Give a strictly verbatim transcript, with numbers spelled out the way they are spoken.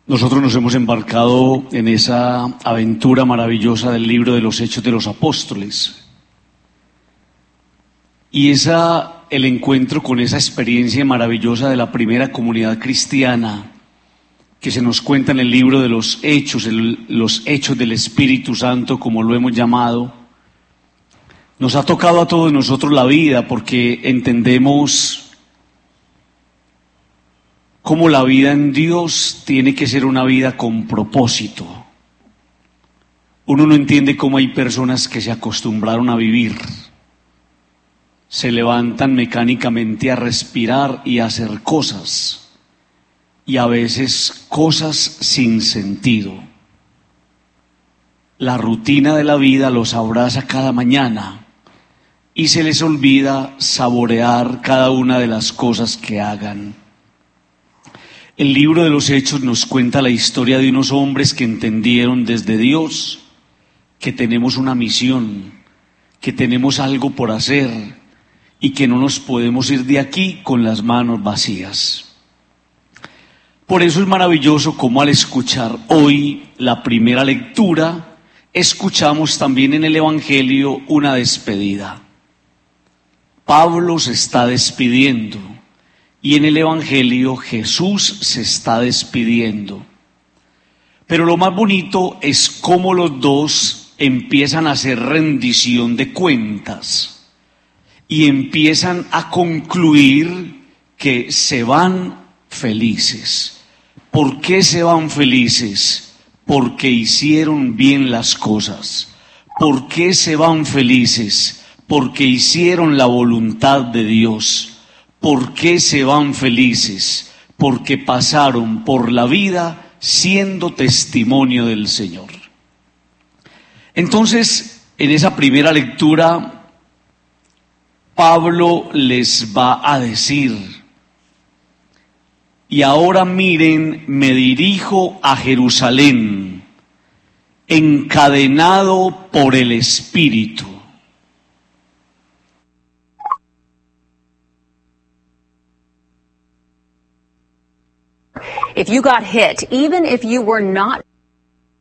Nosotros nos hemos embarcado en esa aventura maravillosa del libro de los Hechos de los Apóstoles. Y esa, el encuentro con esa experiencia maravillosa de la primera comunidad cristiana que se nos cuenta en el libro de los Hechos, el, los Hechos del Espíritu Santo, como lo hemos llamado, nos ha tocado a todos nosotros la vida, porque entendemos cómo la vida en Dios tiene que ser una vida con propósito. Uno no entiende cómo hay personas que se acostumbraron a vivir, se levantan mecánicamente a respirar y a hacer cosas, y a veces cosas sin sentido. La rutina de la vida los abraza cada mañana y se les olvida saborear cada una de las cosas que hagan. El libro de los Hechos nos cuenta la historia de unos hombres que entendieron desde Dios que tenemos una misión, que tenemos algo por hacer y que no nos podemos ir de aquí con las manos vacías. Por eso es maravilloso cómo al escuchar hoy la primera lectura, escuchamos también en el Evangelio una despedida. Pablo se está despidiendo. Y en el Evangelio Jesús se está despidiendo. Pero lo más bonito es cómo los dos empiezan a hacer rendición de cuentas y empiezan a concluir que se van felices. ¿Por qué se van felices? Porque hicieron bien las cosas. ¿Por qué se van felices? Porque hicieron la voluntad de Dios. ¿Por qué se van felices? Porque pasaron por la vida siendo testimonio del Señor. Entonces, en esa primera lectura, Pablo les va a decir: y ahora miren, me dirijo a Jerusalén, encadenado por el Espíritu. If you got hit, even if you were not